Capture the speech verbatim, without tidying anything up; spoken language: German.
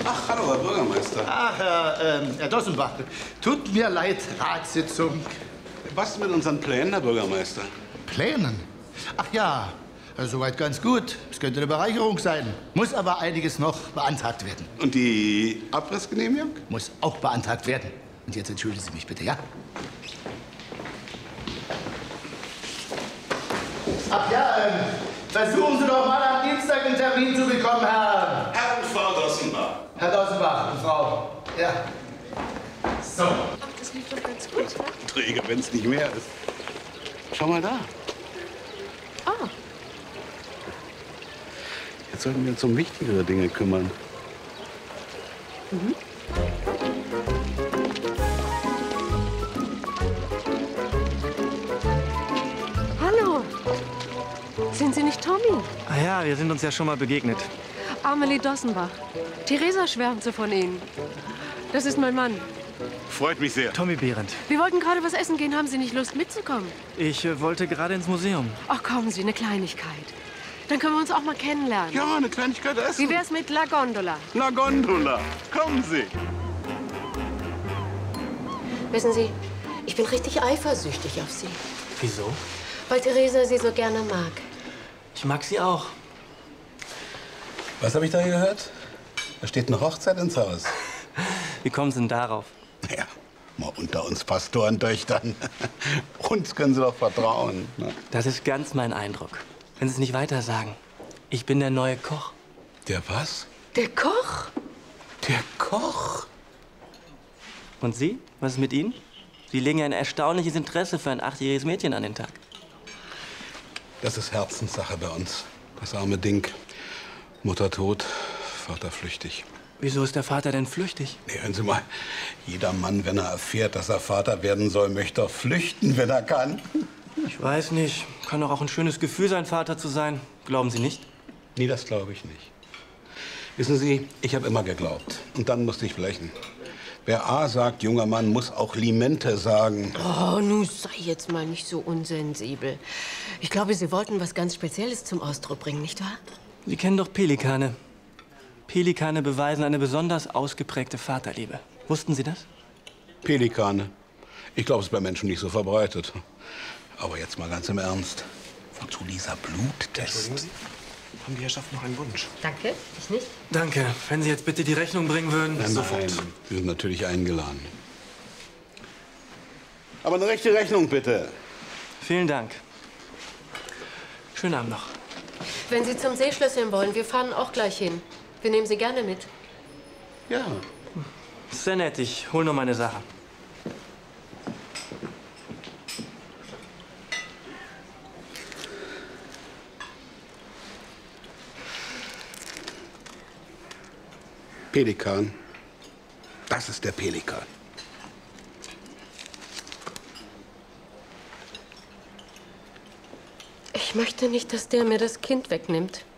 Ach, hallo, Herr Bürgermeister. Ach, Herr, ähm, Herr Dossenbach, tut mir leid, Ratssitzung. Was mit unseren Plänen, Herr Bürgermeister? Plänen? Ach ja, soweit ganz gut. Es könnte eine Bereicherung sein. Muss aber einiges noch beantragt werden. Und die Abrissgenehmigung? Muss auch beantragt werden. Und jetzt entschuldigen Sie mich bitte, ja? Ach ja, ähm, versuchen Sie doch mal am Dienstag einen Termin zu bekommen, Herr... Herr und Frau Dossenbach. Herr Dossenbach und Frau. Ja. So. Ach, das lief doch ganz gut, ja? Träge, wenn es nicht mehr ist. Schau mal da. Ah. Jetzt sollten wir uns um wichtigere Dinge kümmern. Mhm. Hallo. Sind Sie nicht Tommy? Ah ja, wir sind uns ja schon mal begegnet. Amelie Dossenbach. Theresa schwärmte von Ihnen. Das ist mein Mann. Freut mich sehr. Tommy Behrendt. Wir wollten gerade was essen gehen. Haben Sie nicht Lust mitzukommen? Ich äh, wollte gerade ins Museum. Ach, kommen Sie, eine Kleinigkeit. Dann können wir uns auch mal kennenlernen. Ja, eine Kleinigkeit essen. Wie wär's mit La Gondola? La Gondola. Kommen Sie. Wissen Sie, ich bin richtig eifersüchtig auf Sie, Wieso? weil Theresa Sie so gerne mag. Ich mag sie auch. Was habe ich da gehört? Da steht eine Hochzeit ins Haus. Wie kommen Sie denn darauf? Naja, mal unter uns Pastorentöchtern. Uns können Sie doch vertrauen. Ne? Das ist ganz mein Eindruck. Wenn Sie es nicht weiter sagen. Ich bin der neue Koch. Der was? Der Koch? Der Koch? Und Sie? Was ist mit Ihnen? Sie legen ja ein erstaunliches Interesse für ein achtjähriges Mädchen an den Tag. Das ist Herzenssache bei uns. Das arme Ding. Mutter tot, Vater flüchtig. Wieso ist der Vater denn flüchtig? Nee, hören Sie mal, jeder Mann, wenn er erfährt, dass er Vater werden soll, möchte doch flüchten, wenn er kann. Ich weiß nicht. Kann doch auch ein schönes Gefühl sein, Vater zu sein. Glauben Sie nicht? Nee, das glaube ich nicht. Wissen Sie, ich habe immer geglaubt. Und dann musste ich blechen. Wer A sagt, junger Mann, muss auch Limente sagen. Oh, nun sei jetzt mal nicht so unsensibel. Ich glaube, Sie wollten was ganz Spezielles zum Ausdruck bringen, nicht wahr? Sie kennen doch Pelikane. Pelikane beweisen eine besonders ausgeprägte Vaterliebe. Wussten Sie das? Pelikane. Ich glaube, es ist bei Menschen nicht so verbreitet. Aber jetzt mal ganz im Ernst. Wozu dieser Bluttest? Entschuldigen Sie, haben die Herrschaften noch einen Wunsch? Danke, ich nicht. Danke. Wenn Sie jetzt bitte die Rechnung bringen würden. Nein, nein, wir sind natürlich eingeladen. Aber eine rechte Rechnung, bitte. Vielen Dank. Schönen Abend noch. Wenn Sie zum Seeschlösschen wollen, wir fahren auch gleich hin. Wir nehmen Sie gerne mit. Ja. Sehr nett. Ich hol nur meine Sache. Pelikan. Das ist der Pelikan. Ich möchte nicht, dass der mir das Kind wegnimmt.